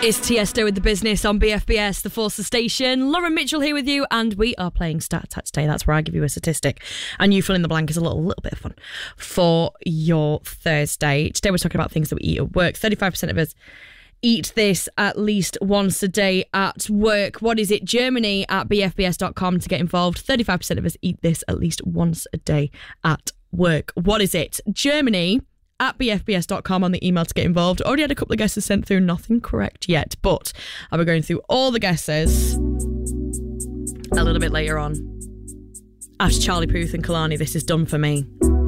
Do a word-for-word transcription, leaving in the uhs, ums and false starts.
It's Tiesto with The Business on B F B S, the Forster station. Lauren Mitchell here with you, and we are playing Stat Attack today. That's where I give you a statistic, and you fill in the blank. Is a little, little bit of fun for your Thursday. Today we're talking about things that we eat at work. thirty-five percent of us eat this at least once a day at work. What is it? Germany at b f b s dot com to get involved. thirty-five percent of us eat this at least once a day at work. What is it? Germany at b f b s dot com on the email to get involved. Already had a couple of guesses sent through, nothing correct yet, but I'll be going through all the guesses a little bit later on. After Charlie Puth and Kalani, This Is Done For Me.